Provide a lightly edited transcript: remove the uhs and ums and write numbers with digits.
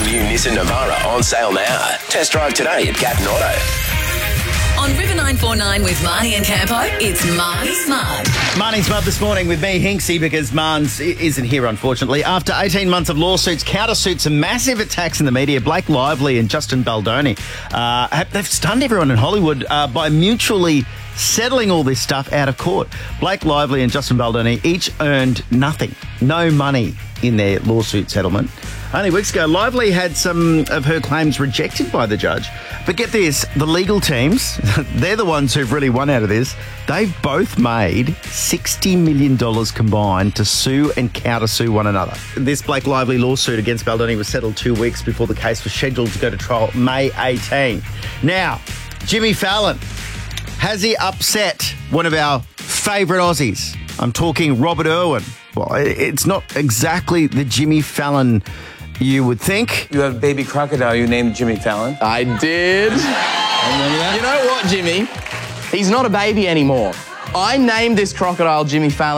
new Nissan Navara on sale now. Test drive today at Gatton Auto. On River 949 with Marnie and Campo, it's Marnie's Smart. Marnie's Smart this morning with me, Hinksy, because Marnes isn't here, unfortunately. After 18 months of lawsuits, countersuits and massive attacks in the media, Blake Lively and Justin Baldoni, they've stunned everyone in Hollywood by mutually settling all this stuff out of court. Blake Lively and Justin Baldoni each earned nothing, no money in their lawsuit settlement. Only weeks ago, Lively had some of her claims rejected by the judge. But get this, the legal teams, they're the ones who've really won out of this. They've both made $60 million combined to sue and countersue one another. This Blake Lively lawsuit against Baldoni was settled 2 weeks before the case was scheduled to go to trial May 18. Now, Jimmy Fallon, has he upset one of our favourite Aussies? I'm talking Robert Irwin. Well, it's not exactly the Jimmy Fallon you would think. You have a baby crocodile you named Jimmy Fallon. I did. Remember that? You know what, Jimmy? He's not a baby anymore. I named this crocodile Jimmy Fallon.